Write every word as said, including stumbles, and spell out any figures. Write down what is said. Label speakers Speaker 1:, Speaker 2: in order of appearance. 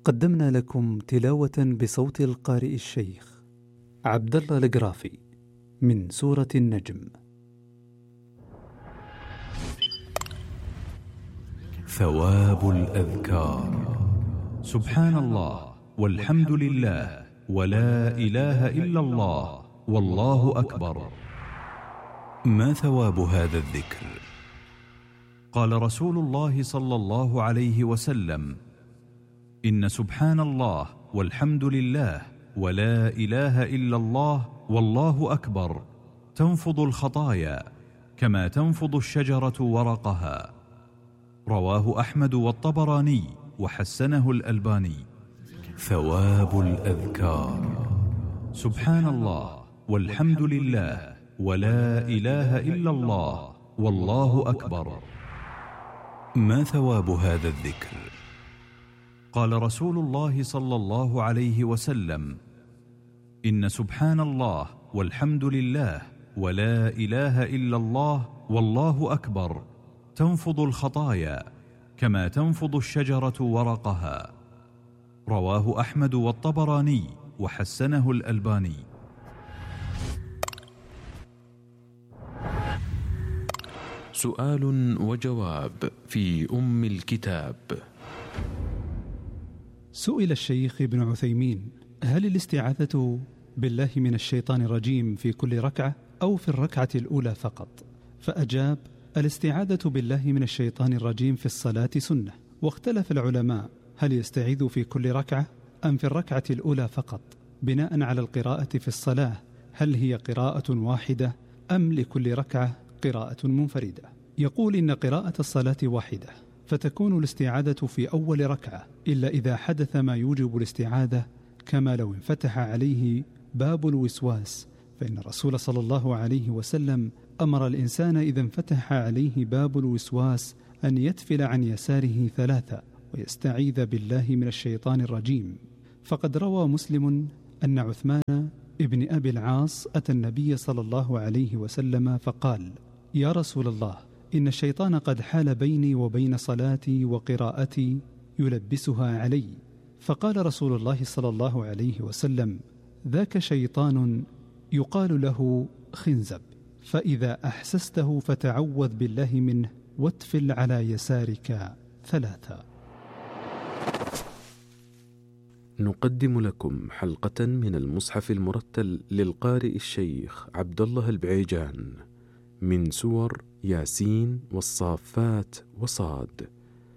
Speaker 1: قدمنا لكم تلاوة بصوت القارئ الشيخ عبد الله القرافي من سورة النجم.
Speaker 2: ثواب الأذكار. سبحان الله والحمد لله ولا إله إلا الله والله أكبر. ما ثواب هذا الذكر؟ قال رسول الله صلى الله عليه وسلم: إن سبحان الله والحمد لله ولا إله إلا الله والله أكبر تنفض الخطايا كما تنفض الشجرة ورقها. رواه أحمد والطبراني وحسنه الألباني. ثواب الأذكار. سبحان الله والحمد لله ولا إله إلا الله والله أكبر. ما ثواب هذا الذكر؟ قال رسول الله صلى الله عليه وسلم: إن سبحان الله والحمد لله ولا إله إلا الله والله أكبر تنفض الخطايا كما تنفض الشجرة ورقها. رواه أحمد والطبراني وحسنه الألباني.
Speaker 3: سؤال وجواب في أم الكتاب.
Speaker 1: سئل الشيخ ابن عثيمين: هل الاستعاذة بالله من الشيطان الرجيم في كل ركعة أو في الركعة الأولى فقط؟ فأجاب: الاستعاذة بالله من الشيطان الرجيم في الصلاة سنة، واختلف العلماء هل يستعيذ في كل ركعة أم في الركعة الأولى فقط، بناء على القراءة في الصلاة، هل هي قراءة واحدة أم لكل ركعة قراءة منفردة؟ يقول إن قراءة الصلاة واحدة، فتكون الاستعاذة في أول ركعة، إلا إذا حدث ما يوجب الاستعاذة، كما لو انفتح عليه باب الوسواس، فإن الرسول صلى الله عليه وسلم أمر الإنسان إذا انفتح عليه باب الوسواس أن يتفل عن يساره ثلاثة ويستعيذ بالله من الشيطان الرجيم. فقد روى مسلم أن عثمان ابن أبي العاص أتى النبي صلى الله عليه وسلم فقال: يا رسول الله، إن الشيطان قد حال بيني وبين صلاتي وقراءتي يلبسها علي. فقال رسول الله صلى الله عليه وسلم: ذاك شيطان يقال له خنزب، فإذا أحسسته فتعوذ بالله منه واتفل على يسارك ثلاثة.
Speaker 3: نقدم لكم حلقة من المصحف المرتل للقارئ الشيخ عبد الله البعيجان من سور ياسين والصافات وصاد.